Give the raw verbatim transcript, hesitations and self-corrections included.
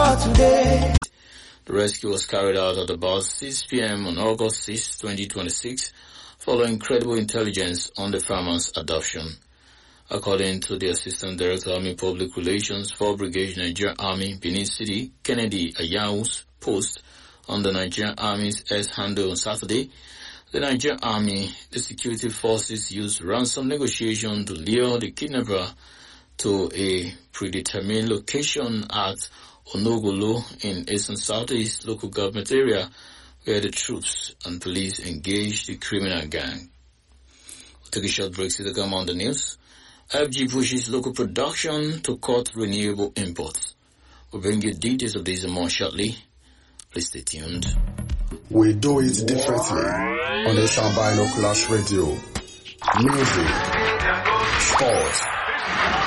today. The rescue was carried out at about six p.m. on August sixth, twenty twenty-six, following credible intelligence on the farmer's adoption. According to the Assistant Director, Army Public Relations for Brigade Nigerian Army, Benin City, Kennedy Ayau's post on the Nigerian Army's X-handle on Saturday, the Nigerian Army, the security forces used ransom negotiation to lure the kidnapper to a predetermined location at Onogolo in Eastern Southeast local government area where the troops and police engaged the criminal gang. We'll take a short break to come on the news. F G pushes local production to cut renewable imports. We'll bring you details of this and more shortly. Please stay tuned. We do it differently on the Sound Binoculars Radio. Music, sports,